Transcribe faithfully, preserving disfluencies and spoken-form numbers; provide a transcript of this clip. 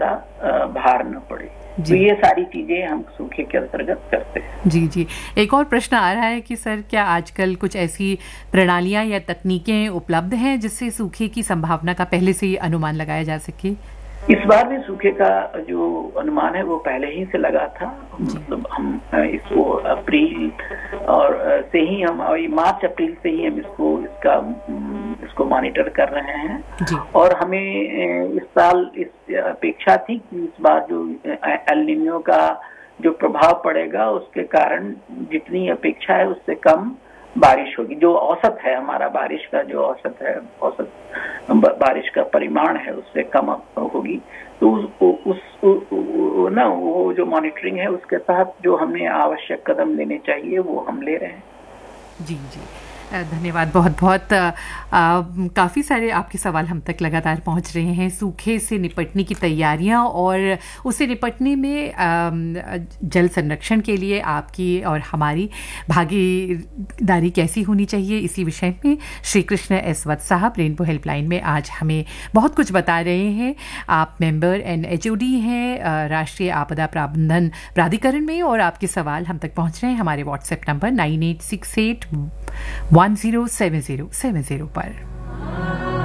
ज्यादा भार न पड़े। तो ये सारी चीजें हम सूखे के अंतर्गत करते हैं। जी जी। एक और प्रश्न आ रहा है कि सर क्या आजकल कुछ ऐसी प्रणालियां या तकनीकें उपलब्ध हैं जिससे सूखे की संभावना का पहले से ही अनुमान लगाया जा सके? इस बार भी सूखे का जो अनुमान है वो पहले ही से लगा था। मतलब हम इसको अप्रैल और से ही हम मार्च अप्रैल से ही हम इसको इसका इसको मॉनिटर कर रहे हैं जी। और हमें इस साल इस अपेक्षा थी कि इस बार जो एल नीनो का जो प्रभाव पड़ेगा उसके कारण जितनी अपेक्षा है उससे कम बारिश होगी। जो औसत है हमारा बारिश का जो औसत है औसत बारिश का परिमाण है उससे कम होगी। तो उस, उस ना वो जो मॉनिटरिंग है उसके तहत जो हमें आवश्यक कदम लेने चाहिए वो हम ले रहे हैं। जी जी, धन्यवाद बहुत बहुत। काफ़ी सारे आपके सवाल हम तक लगातार पहुंच रहे हैं। सूखे से निपटने की तैयारियां और उससे निपटने में आ, जल संरक्षण के लिए आपकी और हमारी भागीदारी कैसी होनी चाहिए, इसी विषय में श्री कृष्ण एस वत्स साहब रेनबो हेल्पलाइन में आज हमें बहुत कुछ बता रहे हैं। आप member N H O D हैं राष्ट्रीय आपदा प्रबंधन प्राधिकरण में, और आपके सवाल हम तक पहुंच रहे हैं हमारे WhatsApp number nine eight six eight one zero seven zero seven zero पर।